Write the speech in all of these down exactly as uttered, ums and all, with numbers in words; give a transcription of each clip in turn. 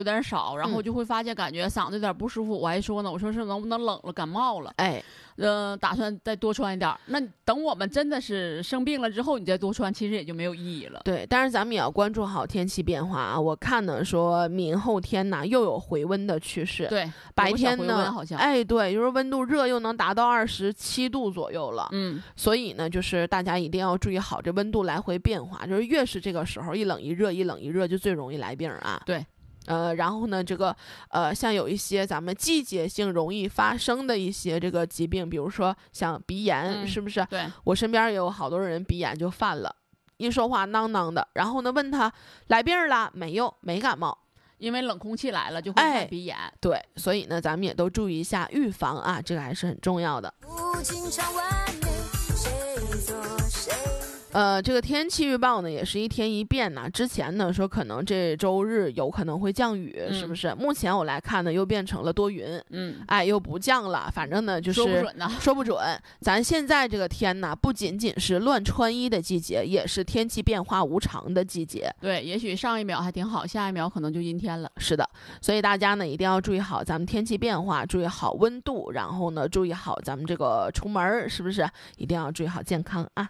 有点少，然后就会发现感觉嗓子有点不舒服。我还说呢，我说是能不能冷了感冒了？ 哎， 呃，打算再多穿一点。那等我们真的是生病了之后，你再多穿，其实也就没有意义了。 对，但是咱们也要关注好天气变化啊。我看呢说明后天呢又有回温的趋势， 对， 白天呢， 好像哎，对，就是温度热又能达到二十七度左右了。 嗯， 所以呢，就是大家一定要注意好这温度来回变化，就是越是这个时候一冷一热，一冷一热就最容易来病啊。 对。 呃，然后呢，这个呃，像有一些咱们季节性容易发生的一些这个疾病，比如说像鼻炎， 嗯、 是不是？ 对， 我身边也有好多人鼻炎就犯了，一说话囔囔的，然后呢问他来病了没有，没感冒， 因为冷空气来了就会犯鼻炎、哎。 对，所以呢，咱们也都注意一下预防啊，这个还是很重要的。呃，这个天气预报呢也是一天一变呐。之前呢说可能这周日有可能会降雨， 嗯、 是不是？目前我来看呢又变成了多云， 嗯， 哎，又不降了。反正呢就是说不准呢， 说不准。咱现在这个天呢，不仅仅是乱穿衣的季节，也是天气变化无常的季节。 对，也许上一秒还挺好，下一秒可能就阴天了。 是的，所以大家呢一定要注意好咱们天气变化，注意好温度，然后呢注意好咱们这个出门，是不是？一定要注意好健康啊。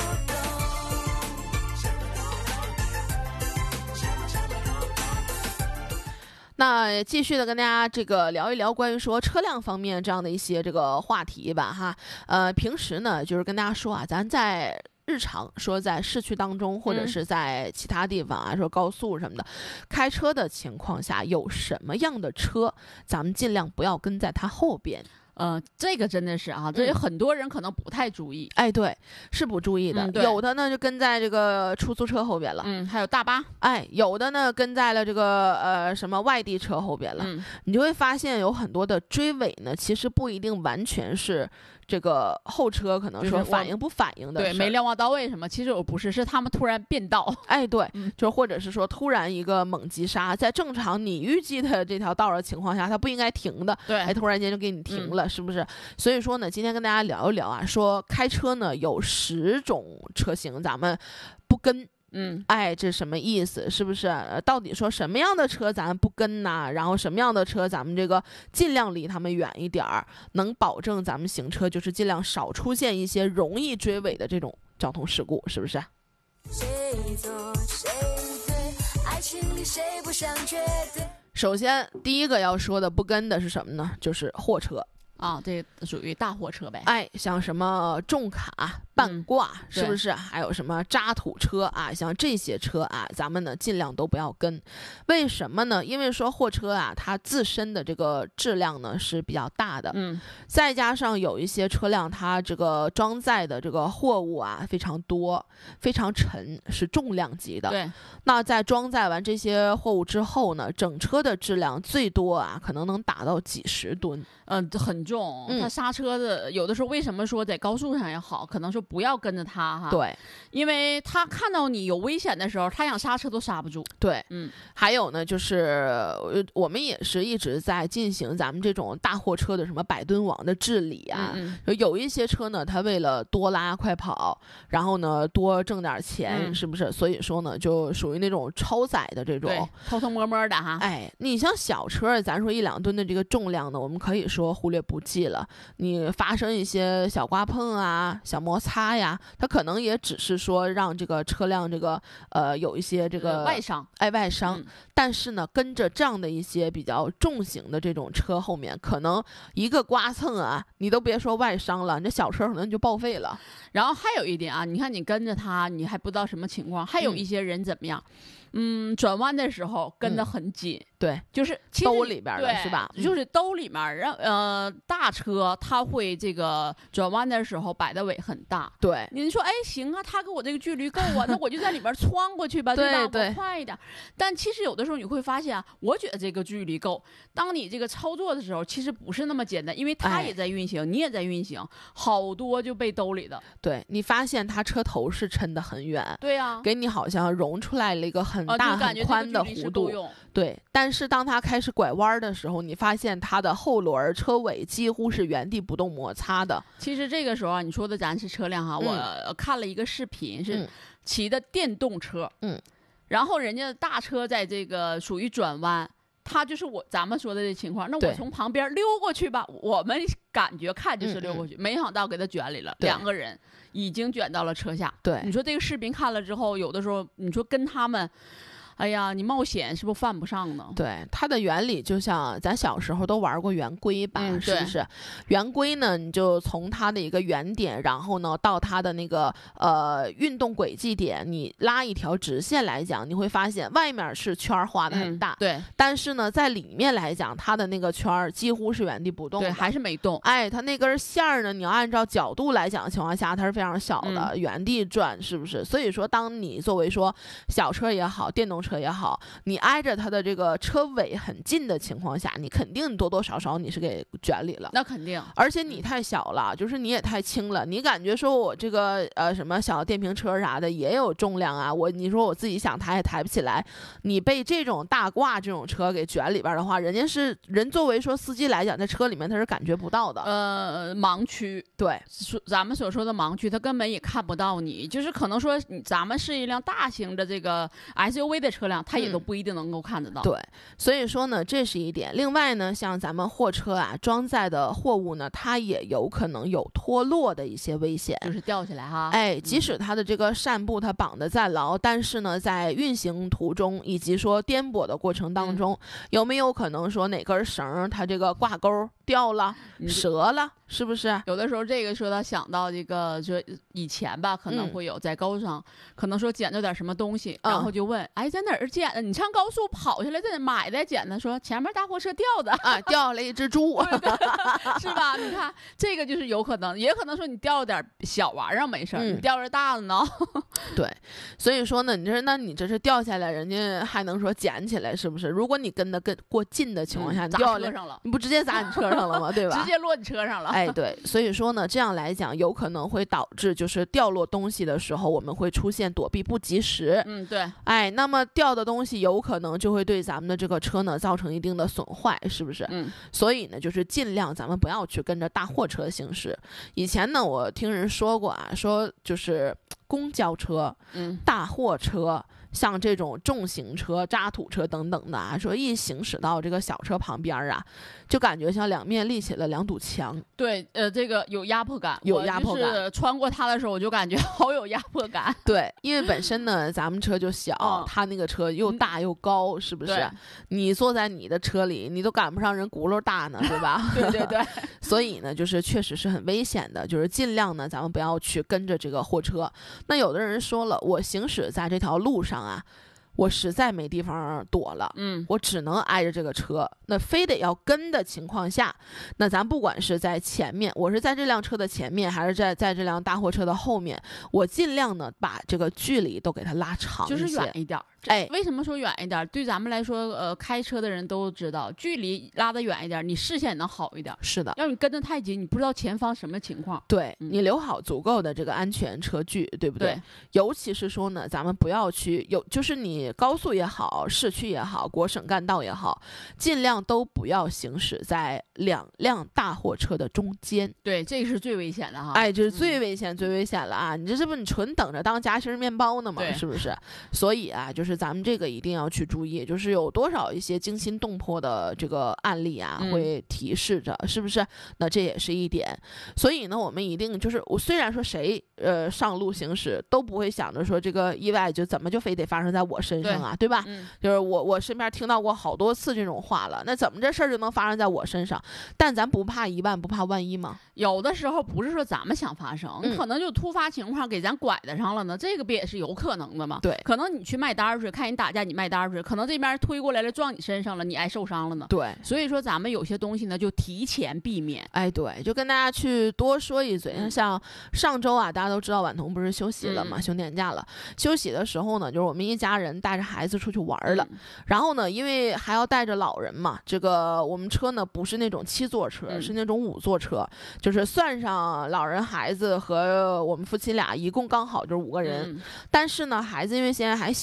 那继续的跟大家这个聊一聊关于说车辆方面这样的一些这个话题吧哈。呃，平时呢就是跟大家说啊，咱在日常说在市区当中或者是在其他地方啊、嗯、说高速什么的开车的情况下，有什么样的车咱们尽量不要跟在它后边。 呃，这个真的是啊，这有很多人可能不太注意。 嗯、哎，对，是不注意的。 嗯、 有的呢就跟在这个出租车后边了， 嗯，还有大巴。 哎，有的呢跟在了这个呃什么外地车后边了。 嗯， 你就会发现有很多的追尾呢，其实不一定完全是这个后车可能说反应不反应的、 就是、对，没瞭望到位什么，其实我不是，是他们突然变道。 哎，对， 嗯、 就或者是说突然一个猛急刹，在正常你预计的这条道的情况下，它不应该停的， 对， 哎，突然间就给你停了，嗯、是不是？所以说呢，今天跟大家聊一聊啊，说开车呢有十种车型，咱们不跟。 嗯， 哎，这什么意思？是不是？到底说什么样的车咱不跟呢？然后什么样的车咱们这个尽量离他们远一点儿，能保证咱们行车就是尽量少出现一些容易追尾的这种交通事故，是不是？首先，第一个要说的不跟的是什么呢？就是货车。 啊，这属于大货车呗。 哎，像什么重卡、半挂， 嗯、 是不是？还有什么渣土车啊？像这些车啊，咱们呢尽量都不要跟。为什么呢？因为说货车啊，它自身的这个质量呢是比较大的， 嗯， 再加上有一些车辆它这个装载的这个货物啊非常多，非常沉，是重量级的。 对。 那在装载完这些货物之后呢，整车的质量最多啊，可能能达到几十吨。 嗯，很重。它刹车的、嗯、有的时候为什么说在高速上也好，可能说不要跟着它哈。 对， 因为他看到你有危险的时候，他想刹车都刹不住。 对， 嗯。 还有呢，就是我们也是一直在进行咱们这种大货车的什么百吨网的治理啊。 嗯嗯，有一些车呢，它为了多拉快跑，然后呢多挣点钱， 嗯、 是不是？所以说呢，就属于那种超载的这种， 偷偷摸摸的哈。 哎，你像小车，咱说一两吨的这个重量呢，我们可以说忽略不计了。你发生一些小刮碰啊、小摩擦呀，它可能也只是说让这个车辆这个呃有一些这个、 呃、外伤， 哎外伤、 嗯。 但是呢，跟着这样的一些比较重型的这种车后面，可能一个刮蹭啊，你都别说外伤了，你这小车可能就报废了。 然后还有一点啊，你看你跟着他，你还不知道什么情况，还有一些人怎么样？嗯，转弯的时候跟得很紧。 嗯，对， 就是兜里边的是吧？ 就是兜里面，让呃大车它会这个转弯的时候摆的尾很大。 对， 您说哎行啊，他跟我这个距离够啊，那我就在里边穿过去吧，对吧？ 对， 我快一点。但其实有的时候你会发现啊，我觉得这个距离够，当你这个操作的时候，其实不是那么简单，因为他也在运行，哎、你也在运行，好多就被兜里的。 对，你发现他车头是抻得很远， 对啊， 给你好像融出来了一个很大、 啊、 很宽的弧度。对，但是当它开始拐弯的时候，你发现它的后轮、车尾几乎是原地不动摩擦的。 其实这个时候啊，你说的咱是车辆哈，嗯、我看了一个视频，是骑的电动车， 嗯， 然后人家大车在这个属于转弯。 他就是我咱们说的这情况，那对我从旁边溜过去吧，我们感觉看就是溜过去， 嗯嗯没想到给他卷里了，两个人已经卷到了车下。 对， 你说这个视频看了之后，有的时候你说跟他们。哎呀，你冒险是不是犯不上呢？ 对，它的原理就像咱小时候都玩过圆规吧， 嗯、 是不是？圆规呢，你就从它的一个原点，然后呢到它的那个呃运动轨迹点，你拉一条直线来讲，你会发现外面是圈儿画的很大， 嗯、对， 但是呢在里面来讲，它的那个圈儿几乎是原地不动的， 对，还是没动。 哎，它那根线儿呢，你要按照角度来讲的情况下，它是非常小的， 嗯、 原地转，是不是？所以说，当你作为说小车也好，电动车也好，你挨着它的这个车尾很近的情况下，你肯定多多少少你是给卷里了。 那肯定， 而且你太小了，就是你也太轻了。你感觉说我这个呃什么小电瓶车啥的也有重量啊，我你说我自己想抬也抬不起来。你被这种大挂这种车给卷里边的话，人家是人作为说司机来讲，在车里面他是感觉不到的。 呃，盲区， 对， 说咱们所说的盲区，他根本也看不到你，就是可能说咱们是一辆大型的这个 S U V 的车辆，他也都不一定能够看得到。 嗯、对，所以说呢，这是一点。另外呢，像咱们货车啊，装载的货物呢，它也有可能有脱落的一些危险， 就是掉下来哈。 哎，即使它的这个扇布它绑得再牢，嗯、但是呢，在运行途中以及说颠簸的过程当中，嗯、有没有可能说哪根绳它这个挂钩掉了、折了？是不是有的时候这个说到想到这个，就以前吧，可能会有在高速上，嗯、可能说捡着点什么东西，然后就问，嗯、哎，在哪儿捡的？你上高速跑下来在哪买的？捡的？说前面大货车掉的啊，掉下来一只猪， 是吧？你看这个就是有可能，也可能说你掉了点小玩意儿没事，嗯、你掉着大的呢。 对，所以说呢，你这那你这是掉下来，人家还能说捡起来，是不是？如果你跟的跟过近的情况下， 嗯、 你掉车上了， 你不直接砸你车上了吗？对吧？ 直接落你车上了。 哎，对，所以说呢，这样来讲，有可能会导致就是掉落东西的时候，我们会出现躲避不及时。 嗯，对。 哎，那么掉的东西有可能就会对咱们的这个车呢造成一定的损坏，是不是？ 嗯。 所以呢，就是尽量咱们不要去跟着大货车行驶。以前呢，我听人说过啊，说就是公交车、 嗯、 大货车。像这种重型车、渣土车等等的啊，说一行驶到这个小车旁边啊，就感觉像两面立起了两堵墙。 对，呃，这个有压迫感， 有压迫感。 是穿过它的时候，我就感觉好有压迫感。 对，因为本身呢，咱们车就小， 嗯、 它那个车又大又高，是不是？你坐在你的车里，你都赶不上人轱辘大呢，对吧？ 对对对。 所以呢，就是确实是很危险的，就是尽量呢，咱们不要去跟着这个货车。那有的人说了，我行驶在这条路上啊，我实在没地方躲了， 嗯， 我只能挨着这个车，那非得要跟的情况下，那咱不管是在前面，我是在这辆车的前面，还是在在这辆大货车的后面，我尽量呢把这个距离都给它拉长一些， 就是远一点。 哎， 为什么说远一点？对咱们来说，呃，开车的人都知道，距离拉得远一点，你视线也能好一点。 是的， 要你跟得太紧，你不知道前方什么情况。 对、 嗯、 你留好足够的这个安全车距，对不对？ 对， 尤其是说呢，咱们不要去有，就是你高速也好，市区也好，国省干道也好，尽量都不要行驶在两辆大货车的中间。 对，这个是最危险的哈。 哎，这是最危险、嗯、最危险了啊！你这是不是你纯等着当夹心面包呢吗？是不是？所以啊，就是咱们这个一定要去注意，就是有多少一些惊心动魄的这个案例啊， 嗯、 会提示着，是不是？那这也是一点。所以呢，我们一定就是，我虽然说谁呃上路行驶都不会想着说这个意外就怎么就非得发生在我身上啊，对, 对吧？ 嗯、 就是我我身边听到过好多次这种话了，那怎么这事儿就能发生在我身上？但咱不怕一万，不怕万一吗？ 有的时候不是说咱们想发生， 嗯、 可能就突发情况给咱拐得上了呢，这个不也是有可能的吗？ 对， 可能你去卖单去，看人打架你卖单去，可能这边推过来了撞你身上了，你挨受伤了呢。 对， 所以说咱们有些东西呢就提前避免。 哎，对，就跟大家去多说一嘴， 嗯、 像上周啊，大家都知道婉彤不是休息了嘛， 嗯、 休年假了。休息的时候呢，就是我们一家人带着孩子出去玩了， 嗯、 然后呢，因为还要带着老人嘛，这个我们车呢不是那种七座车， 嗯、 是那种五座车，就是算上老人、孩子和我们夫妻俩，一共刚好就是五个人。 嗯、 但是呢，孩子因为现在还小呀，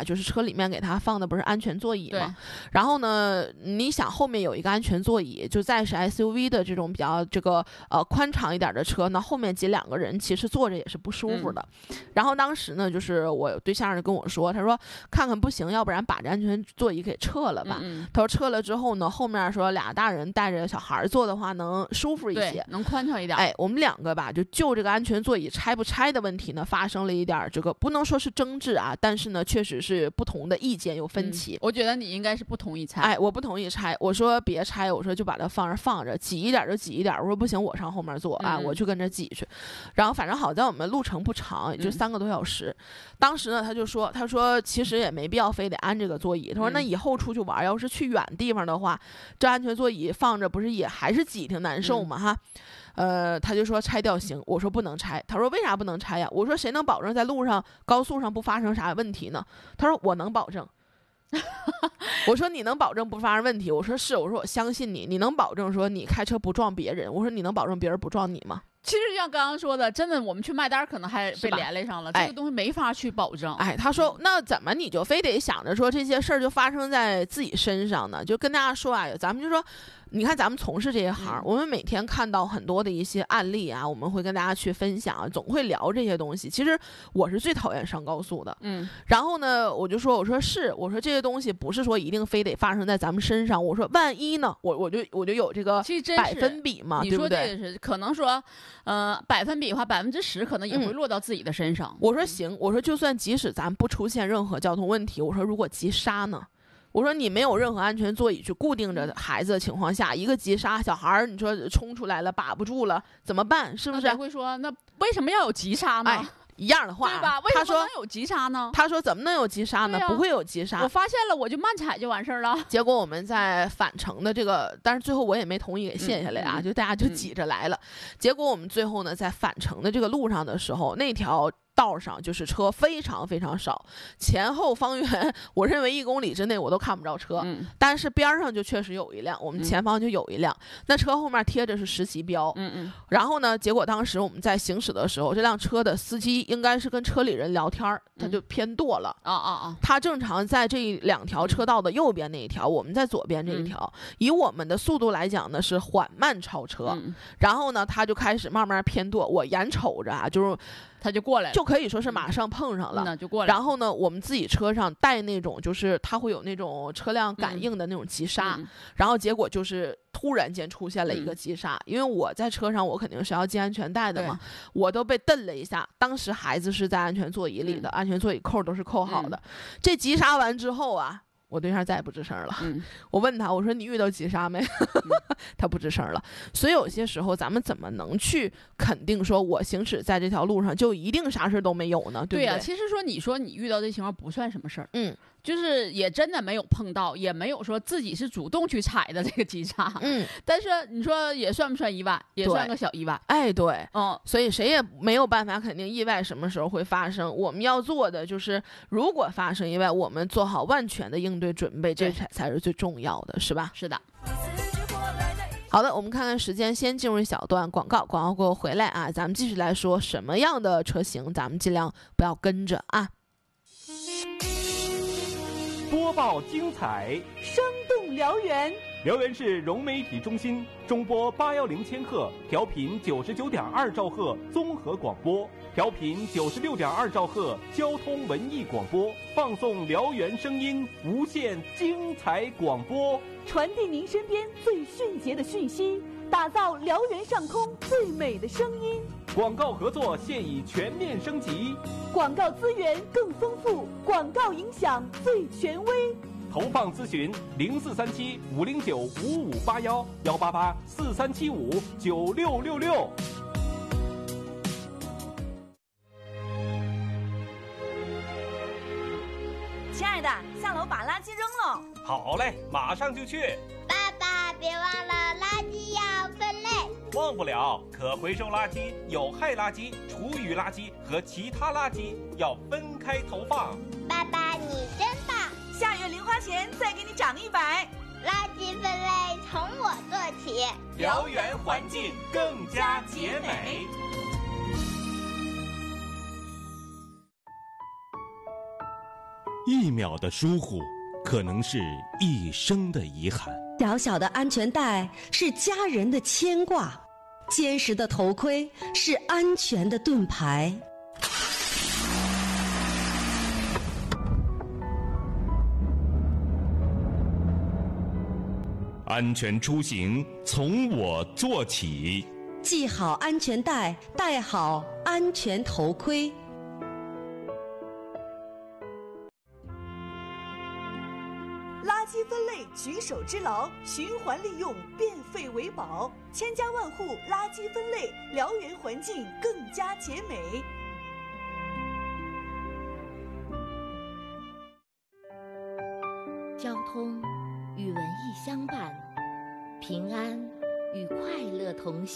就是车里面给他放的不是安全座椅吗？然后呢，你想后面有一个安全座椅，就再是 S U V 的这种比较这个呃宽敞一点的车，那后面挤两个人，其实坐着也是不舒服的。嗯、然后当时呢，就是我对象就跟我说，他说看看不行，要不然把这安全座椅给撤了吧。 嗯、 他说撤了之后呢，后面说俩大人带着小孩坐的话能舒服一些， 能宽敞一点。 哎，我们两个吧，就就这个安全座椅拆不拆的问题呢，发生了一点这个不能说是争执啊，但是呢，确实是不同的意见有分歧。 嗯、我觉得你应该是不同意拆。 哎，我不同意拆，我说别拆，我说就把它放着放着，挤一点就挤一点。我说不行，我上后面坐啊， 嗯、 我去跟着挤去。然后反正好在我们路程不长，也就三个多小时。嗯、当时呢，他就说，他说其实也没必要非得安这个座椅。他说那以后出去玩，要是去远地方的话，这安全座椅放着不是也还是挤挺难受吗？嗯、哈。呃，他就说拆掉行，我说不能拆。他说为啥不能拆呀？我说谁能保证在路上高速上不发生啥问题呢？他说我能保证。我说你能保证不发生问题？我说是，我说我相信你，你能保证说你开车不撞别人？我说你能保证别人不撞你吗？ 其实像刚刚说的，真的我们去卖单可能还被连累上了，这个东西没法去保证。 哎，他说那怎么你就非得想着说这些事儿就发生在自己身上呢？就跟大家说啊，咱们就说。你看咱们从事这一行、嗯、我们每天看到很多的一些案例啊，我们会跟大家去分享，总会聊这些东西。其实我是最讨厌上高速的， 嗯， 然后呢我就说我说是我说这些东西不是说一定非得发生在咱们身上，我说万一呢，我我就我就有这个百分比嘛， 对不对？你说这个是可能说呃百分比的话百分之十可能也会落到自己的身上、嗯、 我说行，我说就算即使咱不出现任何交通问题，我说如果急刹呢，我说你没有任何安全座椅去固定着孩子的情况下，一个急刹，小孩儿你说冲出来了把不住了怎么办？是不是？ 会说那为什么要有急刹呢？ 哎，一样的话， 对吧？为什么能有急刹呢？ 他说怎么能有急刹呢？不会有急刹。 我发现了，我就慢踩就完事儿了。 结果我们在返程的这个，但是最后我也没同意给卸下来啊， 嗯、 就大家就挤着来了。嗯、结果我们最后呢，在返程的这个路上的时候，那条道上就是车非常非常少，前后方圆我认为一公里之内我都看不着车， 嗯、 但是边上就确实有一辆，我们前方就有一辆，嗯、那车后面贴着是实习标， 嗯嗯， 然后呢，结果当时我们在行驶的时候，这辆车的司机应该是跟车里人聊天，他就偏舵了， 啊啊啊， 他正常在这两条车道的右边那一条，我们在左边这一条， 嗯、 以我们的速度来讲呢是缓慢超车， 嗯、 然后呢他就开始慢慢偏舵，我眼瞅着啊就是他就过来了， 就可以说是马上碰上了， 嗯、就过来了。 然后呢，我们自己车上带那种，就是它会有那种车辆感应的那种急刹， 嗯、 然后结果就是突然间出现了一个急刹，嗯、因为我在车上，我肯定是要系安全带的嘛，我都被蹬了一下。当时孩子是在安全座椅里的，嗯、安全座椅扣都是扣好的。嗯、这急刹完之后啊。我对象再也不吱声了、 嗯、 我问他，我说你遇到急刹没？嗯、他不吱声了。所以有些时候咱们怎么能去肯定说我行驶在这条路上就一定啥事都没有呢？对不对？ 对呀、啊，其实说你说你遇到这情况不算什么事儿， 嗯， 就是也真的没有碰到，也没有说自己是主动去踩的这个急刹， 嗯， 但是你说也算不算意外？也算个小意外。 哎，对， 嗯， 所以谁也没有办法肯定意外什么时候会发生。我们要做的就是，如果发生意外，我们做好万全的应对准备，这才才是最重要的，是吧？ 是的。 好的，我们看看时间，先进入一小段广告，广告过后回来啊，咱们继续来说什么样的车型，咱们尽量不要跟着啊。 播报精彩， 生动辽源。 辽源市融媒体中心中波八幺零千赫，调频九十九点二兆赫综合广播，调频九十六点二兆赫交通文艺广播，放送辽源声音，无限精彩广播， 传递您身边最迅捷的讯息，打造辽源上空最美的声音。 广告合作现已全面升级， 广告资源更丰富，广告影响最权威。 投放咨询零四三七五零九五五八幺幺八八四三七五九六六六。 亲爱的，下楼把垃圾扔了。 好嘞，马上就去。 爸爸，别忘了垃圾要分类。 忘不了，可回收垃圾、有害垃圾、厨余垃圾和其他垃圾要分开投放。 爸爸，你真棒！ 下月零花钱再给你涨一百。 垃圾分类从我做起， 辽源环境更加洁美。 一秒的疏忽，可能是一生的遗憾。 小小的安全带是家人的牵挂，坚实的头盔是安全的盾牌。 安全出行从我做起， 系好安全带，戴好安全头盔。 垃圾分类举手之劳，循环利用，变废为宝，千家万户垃圾分类，辽源环境更加洁美。 交通与文艺相伴，平安与快乐同行。